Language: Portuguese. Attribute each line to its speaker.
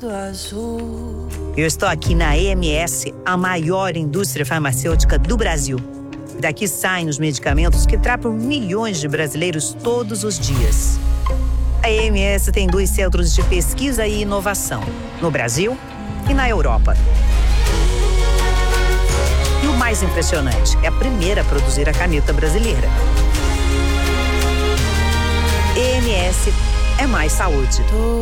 Speaker 1: Eu estou aqui na EMS, a maior indústria farmacêutica do Brasil. Daqui saem os medicamentos que tratam milhões de brasileiros todos os dias. A EMS tem 2 centros de pesquisa e inovação, no Brasil e na Europa. E o mais impressionante, é a primeira a produzir a caneta brasileira. EMS é mais saúde.